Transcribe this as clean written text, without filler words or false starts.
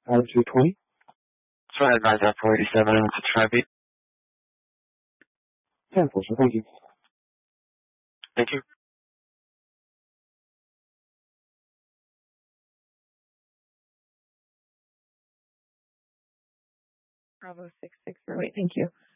220. Sorry, advise that 487 and subscribe it. 10 for sure. Thank you. Thank you. Bravo 6648. Thank you.